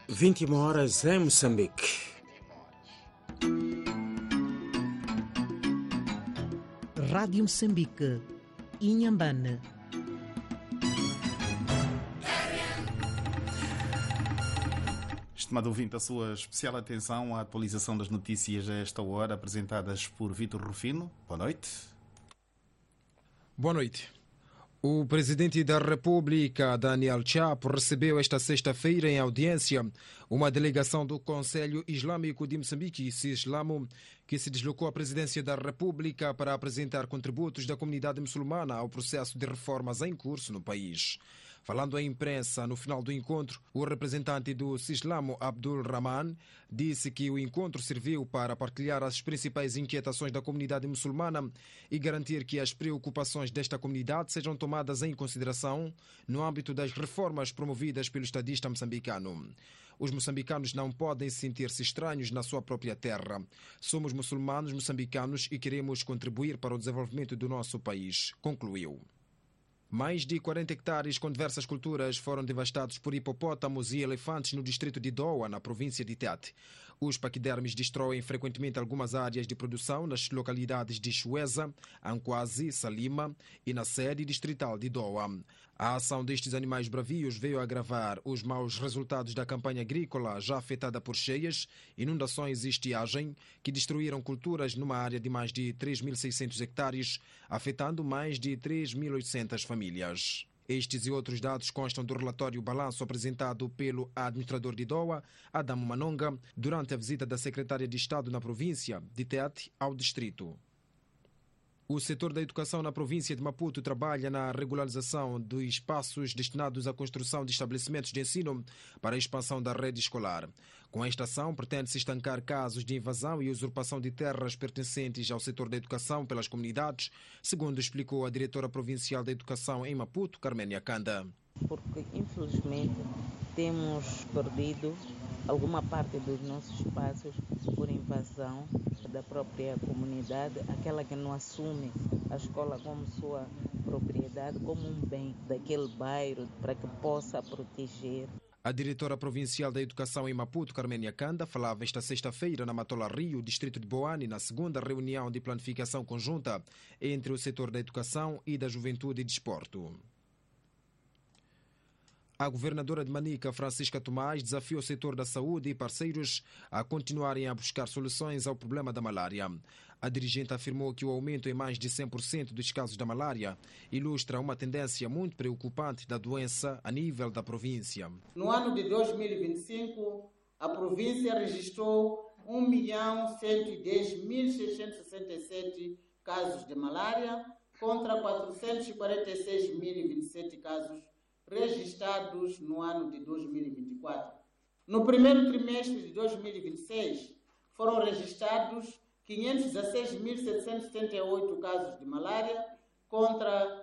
21 horas em Moçambique. Rádio Moçambique, Inhambane. Estimado ouvinte, a sua especial atenção à atualização das notícias a esta hora, apresentadas por Vítor Rufino. Boa noite. Boa noite. O presidente da República, Daniel Chapo, recebeu esta sexta-feira em audiência uma delegação do Conselho Islâmico de Moçambique, CISLAMO, que se deslocou à presidência da República para apresentar contributos da comunidade muçulmana ao processo de reformas em curso no país. Falando à imprensa no final do encontro, o representante do CISLAMO, Abdul Rahman, disse que o encontro serviu para partilhar as principais inquietações da comunidade muçulmana e garantir que as preocupações desta comunidade sejam tomadas em consideração no âmbito das reformas promovidas pelo estadista moçambicano. Os moçambicanos não podem sentir-se estranhos na sua própria terra. Somos muçulmanos moçambicanos e queremos contribuir para o desenvolvimento do nosso país, concluiu. Mais de 40 hectares com diversas culturas foram devastados por hipopótamos e elefantes no distrito de Doa, na província de Tete. Os paquidermes destroem frequentemente algumas áreas de produção nas localidades de Chueza, Anquazi, Salima e na sede distrital de Doa. A ação destes animais bravios veio agravar os maus resultados da campanha agrícola já afetada por cheias, inundações e estiagem, que destruíram culturas numa área de mais de 3.600 hectares, afetando mais de 3.800 famílias. Estes e outros dados constam do relatório balanço apresentado pelo administrador de Doa, Adamo Manonga, durante a visita da secretária de Estado na província de Tete ao distrito. O setor da educação na província de Maputo trabalha na regularização de espaços destinados à construção de estabelecimentos de ensino para a expansão da rede escolar. Com esta ação, pretende-se estancar casos de invasão e usurpação de terras pertencentes ao setor da educação pelas comunidades, segundo explicou a diretora provincial da educação em Maputo, Carménia Kanda. Porque, infelizmente, temos perdido alguma parte dos nossos espaços por invasão da própria comunidade, aquela que não assume a escola como sua propriedade, como um bem daquele bairro, para que possa proteger. A diretora provincial da educação em Maputo, Carménia Kanda, falava esta sexta-feira na Matola Rio, distrito de Boane, na segunda reunião de planificação conjunta entre o setor da educação e da juventude e desporto. A governadora de Manica, Francisca Tomás, desafiou o setor da saúde e parceiros a continuarem a buscar soluções ao problema da malária. A dirigente afirmou que o aumento em mais de 100% dos casos da malária ilustra uma tendência muito preocupante da doença a nível da província. No ano de 2025, a província registrou 1.110.667 casos de malária contra 446.027 casos registrados no ano de 2024. No primeiro trimestre de 2026, foram registrados 516.778 casos de malária contra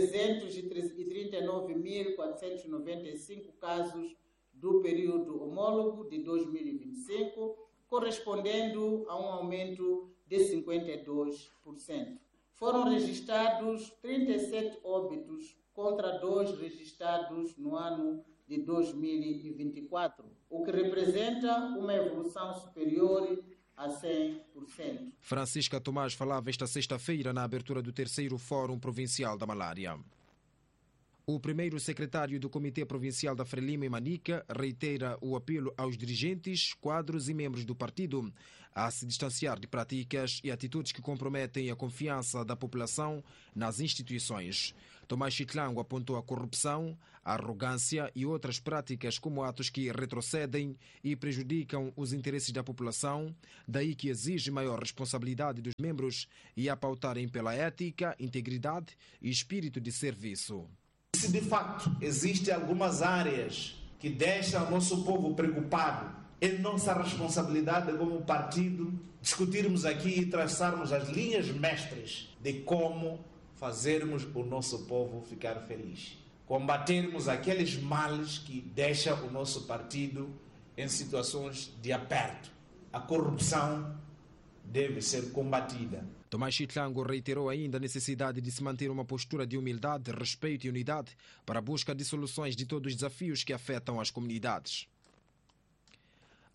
339.495 casos do período homólogo de 2025, correspondendo a um aumento de 52%. Foram registrados 37 óbitos contra 2 registrados no ano de 2024, o que representa uma evolução superior a 100%. Francisca Tomás falava esta sexta-feira na abertura do terceiro Fórum Provincial da Malária. O primeiro secretário do Comitê Provincial da Frelimo em Manica reitera o apelo aos dirigentes, quadros e membros do partido a se distanciar de práticas e atitudes que comprometem a confiança da população nas instituições. Tomás Chitlango apontou a corrupção, a arrogância e outras práticas como atos que retrocedem e prejudicam os interesses da população, daí que exige maior responsabilidade dos membros e a pautarem pela ética, integridade e espírito de serviço. Se de facto existem algumas áreas que deixam o nosso povo preocupado, é nossa responsabilidade como partido discutirmos aqui e traçarmos as linhas mestras de como fazermos o nosso povo ficar feliz. Combatermos aqueles males que deixam o nosso partido em situações de aperto. A corrupção deve ser combatida. Tomás Chitlango reiterou ainda a necessidade de se manter uma postura de humildade, respeito e unidade para a busca de soluções de todos os desafios que afetam as comunidades.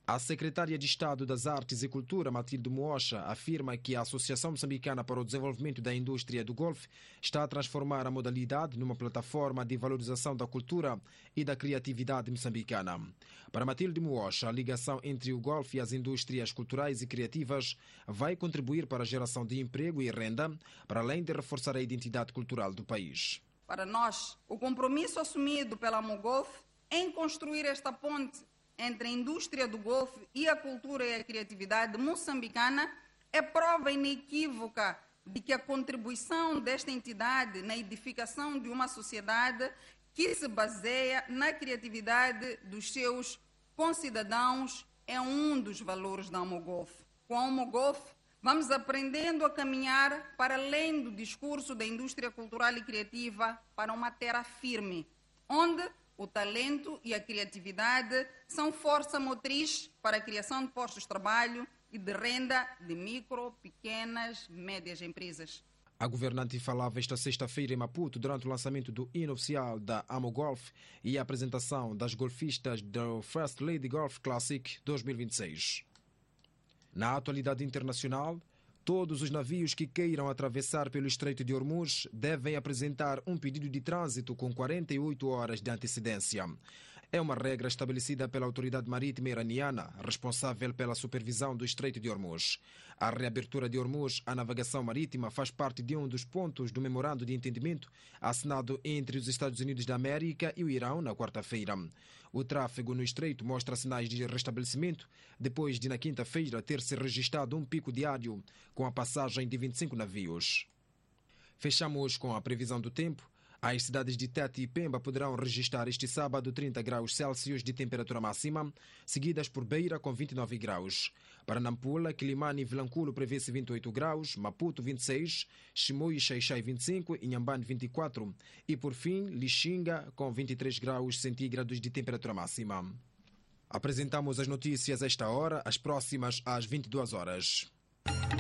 A secretária de Estado das Artes e Cultura, Matilde Moosha, afirma que a Associação Moçambicana para o Desenvolvimento da Indústria do Golfe está a transformar a modalidade numa plataforma de valorização da cultura e da criatividade moçambicana. Para Matilde Moosha, a ligação entre o golfe e as indústrias culturais e criativas vai contribuir para a geração de emprego e renda, para além de reforçar a identidade cultural do país. Para nós, o compromisso assumido pela Amogolf em construir esta ponte entre a indústria do golfe e a cultura e a criatividade moçambicana é prova inequívoca de que a contribuição desta entidade na edificação de uma sociedade que se baseia na criatividade dos seus concidadãos é um dos valores da Amogolf. Com a Amogolf, vamos aprendendo a caminhar para além do discurso da indústria cultural e criativa para uma terra firme, onde o talento e a criatividade são força motriz para a criação de postos de trabalho e de renda de micro, pequenas, médias empresas. A governante falava esta sexta-feira em Maputo durante o lançamento do hino oficial da Amogolf e a apresentação das golfistas do First Lady Golf Classic 2026. Na atualidade internacional, todos os navios que queiram atravessar pelo Estreito de Hormuz devem apresentar um pedido de trânsito com 48 horas de antecedência. É uma regra estabelecida pela autoridade marítima iraniana, responsável pela supervisão do Estreito de Hormuz. A reabertura de Hormuz à navegação marítima faz parte de um dos pontos do memorando de entendimento assinado entre os Estados Unidos da América e o Irão na quarta-feira. O tráfego no Estreito mostra sinais de restabelecimento depois de, na quinta-feira, ter-se registrado um pico diário com a passagem de 25 navios. Fechamos com a previsão do tempo. As cidades de Tete e Pemba poderão registrar este sábado 30 graus Celsius de temperatura máxima, seguidas por Beira com 29 graus. Para Nampula, Quilimane e Vilanculo prevê-se 28 graus, Maputo 26, Chimoio e Xai-Xai 25, Inhambane 24 e, por fim, Lixinga com 23 graus centígrados de temperatura máxima. Apresentamos as notícias a esta hora, as próximas às 22 horas.